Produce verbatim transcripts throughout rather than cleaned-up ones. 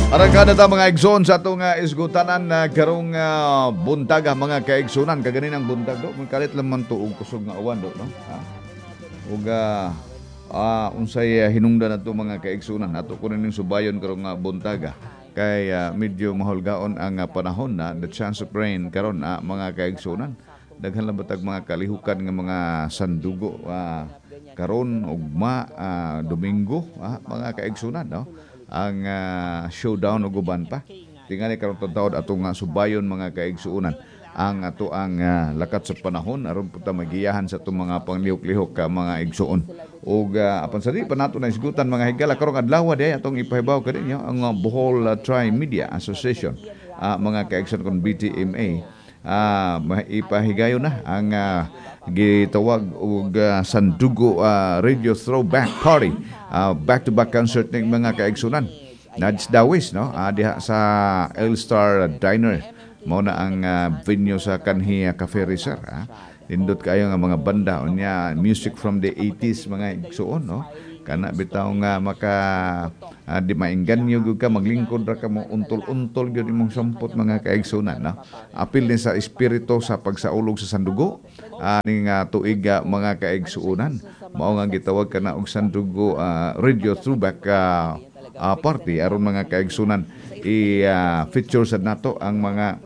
Arangkada ta mga igsoon sa itong uh, isgutanan na uh, karong uh, buntag mga kaigsunan. Kaganin ang buntag do. Magkalit lamang to og kusog nga awan do. No? Ha? Ug uh, uh, unsay uh, hinungdan na to mga kaigsunan. Ato ko rin yung subayon karong uh, buntaga. Kay uh, medyo mahulgaon ang uh, panahon na the chance of rain karon uh, mga kaigsunan. Daghan lang batag mga kalihukan nga mga sandugo uh, karon ugma uh, Domingo uh, mga kaigsunan no. Ang uh, showdown o guban pa. Tingali karon taud atong uh, subayon mga kaigsuunan. Ang ato ang uh, lakat sa panahon aron puta magiyahan sa itong mga panglihok-lihok ka mga igsuon. Ug uh, apan sa di pa nato na isgutan mga higala karong adlaw di atong ipahibaw kadinyo ang uh, Bohol uh, Tri-Media Association uh, mga kaigsuon kon B T M A. Ah, uh, ipahigayon na ang uh, gitawag og uh, Sandugo uh, Radio Throwback Party. Uh, back-to-back concert ng mga kaigsunan. Nads Dawis, no? Uh, diha sa L-Star Diner. Mao na ang uh, venue sa kanhi uh, Cafe Reser. Uh. Nindot kayo nga mga banda. Unya, music from the eighties mga igsuon, no? Kana bitaw nga maka uh, di maingganyo gyud ka maglingkod ra ka mo untol-untol gyud imong sampot mga kaigsunan no. Apil din sa espiritu sa pagsaulog sa sandugo uh, ning uh, tuig uh, mga kaigsuonan mao nga gitawag kana og Sandugo uh, Radio Throwback uh, uh, Party aron mga kaigsunan i uh, feature sad nato ang mga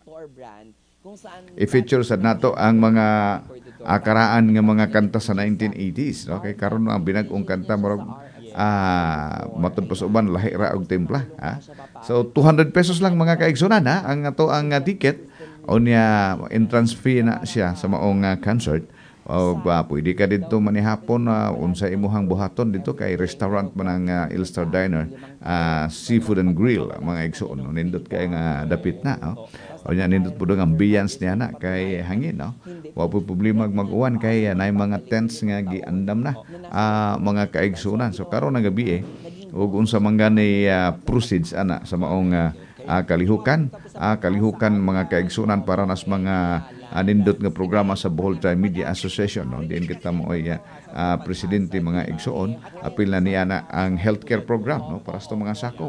i-feature sad nato ang mga akaraan nga mga kanta sa nineteen eighties no kay karon ang binag-ong kanta murag ah matud pa sa uban lahi ra og templa ha. So two hundred pesos lang mga kaigsunan ha ang ato ang uh, ticket unya entrance fee na siya sa maong uh, concert. O uh, pwede ka dito manihapon uh, unsa imuhang buhaton dito kay restaurant man ang uh, L-Star Diner uh, Seafood and Grill mga igsuon no nindot kay nga dapit na oh. O nya nindot pud ang ambience niya na kay hangin no. Wa po problema mag-uwan kay uh, nay mga tents nga giandam na uh, mga kaigsunan. So karon nga gabi eh ug unsa man gani uh, proceeds ana sa maong uh, uh, kalihukan uh, kalihukan mga kaigsunan para nas mga anindot nga programa sa Bohol Tri-Media Association no diin kita mo ay uh, presidente mga igsuon apil na niya na ang healthcare program no para sa mga sakop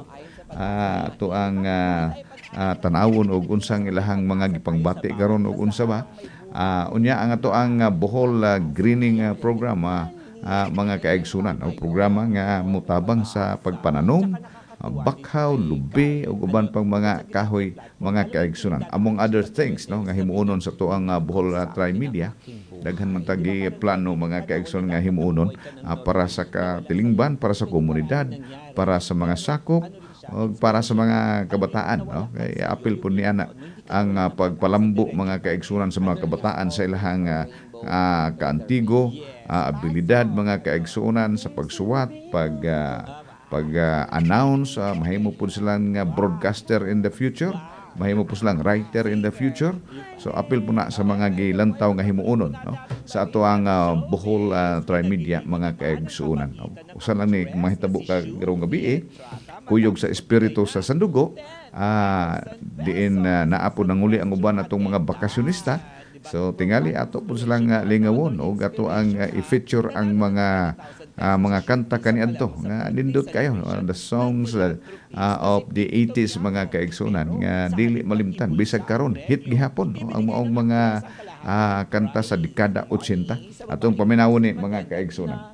uh, to ang uh, uh, tanawon og unsang ilahang mga gipangbati karon og unsa ba uh, unya ang ato ang uh, Bohol uh, greening uh, program uh, uh, mga kaigsunan o programa nga mutabang sa pagpananom bakhaw, lubi ug uban pang mga kahoy mga kaigsunan among other things no nga himuonon sa tuang uh, Bohol uh, Tri-Media daghan man tagi plano mga kaigsunan nga himuonon uh, para sa katilingban para sa komunidad para sa mga sakop o para sa mga kabataan no kay apil po niya na ang uh, pagpalambo mga kaigsunan sa mga kabataan sa ilahang uh, uh, kaantigo uh, abilidad mga kaigsunan sa pagsuwat pag uh, pag-announce, uh, mahimo po silang uh, broadcaster in the future, mahimo po silang writer in the future. So apil po na sa mga gilantaw nga himuonon no? Sa ato ang uh, Bohol uh, Tri-Media mga kaigsuonan. No? Usa lang ni mahitabo ka karong gabi eh, kuyog sa espiritu sa sandugo, uh, diin uh, naapo nang uli ang uban atong mga bakasyonista. So tingali ato po silang uh, lingawon o ato ang uh, i-feature ang mga uh, mga kanta kaniadto nga nindot kayo uh, the songs uh, uh, of the eighties mga kaigsunan nga dili malimtan bisag karon hit gihapon no? Ang maong mga uh, kanta sa dekada eighty atong paminawon ni mga kaigsunan.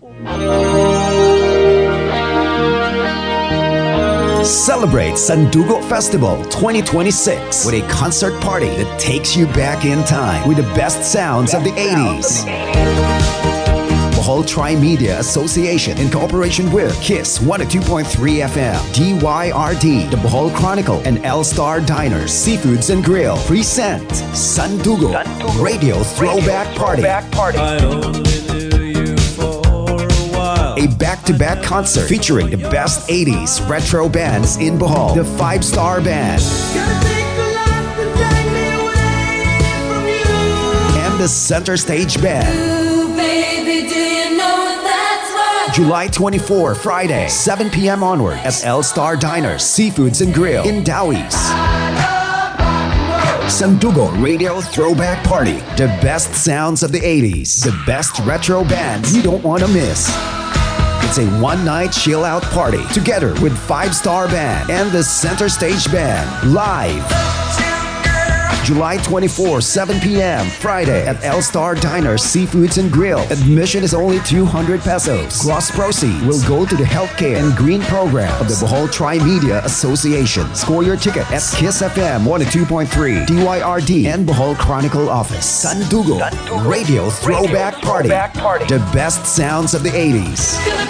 Celebrate Sandugo Festival twenty twenty-six with a concert party that takes you back in time with the best sounds of the eighties. Bohol Tri-Media Association in cooperation with KISS one oh two point three F M, D Y R D, The Bohol Chronicle, and L-Star Diners, Seafoods and Grill present Sandugo, Sandugo Radio Throwback Party. Party. A back-to-back concert featuring the best eighties retro bands in Bohol. The Five Star Band. And the Center Stage Band. Ooh, baby, do you know that's right? July twenty-fourth, Friday, seven p.m. onward at L-Star Diners, Seafoods and Grill in Dawis. Sandugo Radio Throwback Party. The best sounds of the eighties. The best retro bands you don't want to miss. It's a one-night chill-out party together with Five Star Band and the Center Stage Band live. July twenty-fourth, seven p.m. Friday at El Star Diner Seafoods and Grill. Admission is only two hundred pesos. Gross proceeds will go to the healthcare and green program of the Bohol Tri-Media Association. Score your ticket at Kiss F M one oh two point three, D Y R D, and Bohol Chronicle Office. Sandugo, Radio Throwback Party. The best sounds of the eighties.